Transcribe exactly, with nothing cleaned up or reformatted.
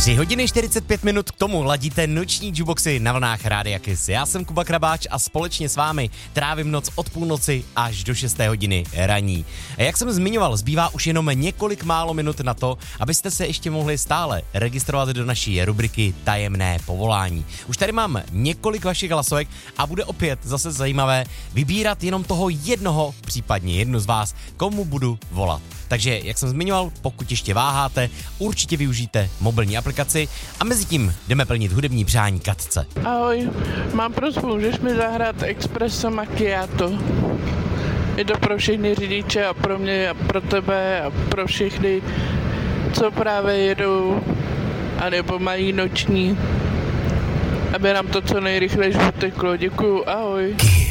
Tři hodiny čtyřicet pět minut, k tomu ladíte noční jukeboxy na vlnách Rádia Kiss. Já jsem Kuba Krabáč a společně s vámi trávím noc od půlnoci až do šesté hodiny raní. A jak jsem zmiňoval, zbývá už jenom několik málo minut na to, abyste se ještě mohli stále registrovat do naší rubriky Tajemné povolání. Už tady mám několik vašich hlasovek a bude opět zase zajímavé vybírat jenom toho jednoho, případně jednu z vás, komu budu volat. Takže, jak jsem zmiňoval, pokud ještě váháte, určitě využijte mobilní aplikaci a mezi tím jdeme plnit hudební přání Katce. Ahoj, mám prosbu, můžeš mi zahrát Espresso Macchiato? Je to pro všechny řidiče a pro mě a pro tebe a pro všechny, co právě jedou, anebo mají noční, aby nám to co nejrychleji uteklo. Děkuju, ahoj.